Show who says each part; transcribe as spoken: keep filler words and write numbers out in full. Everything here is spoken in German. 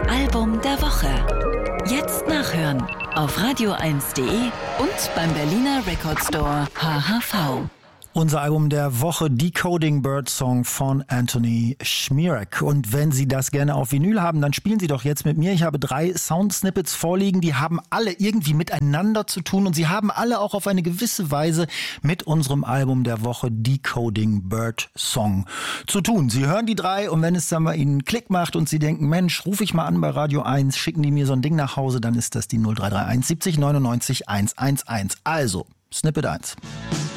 Speaker 1: Album der Woche. Jetzt nachhören auf radio eins punkt de und beim Berliner Record Store H H V.
Speaker 2: Unser Album der Woche, Decoding Birdsong von Anthony Szmierek. Und wenn Sie das gerne auf Vinyl haben, dann spielen Sie doch jetzt mit mir. Ich habe drei Soundsnippets vorliegen, die haben alle irgendwie miteinander zu tun und sie haben alle auch auf eine gewisse Weise mit unserem Album der Woche, Decoding Birdsong, zu tun. Sie hören die drei und wenn es dann bei Ihnen Klick macht und Sie denken, Mensch, rufe ich mal an bei Radio eins, schicken die mir so ein Ding nach Hause, dann ist das die null drei drei eins siebzig neunundneunzig hundertunelf. Also, Snippet eins.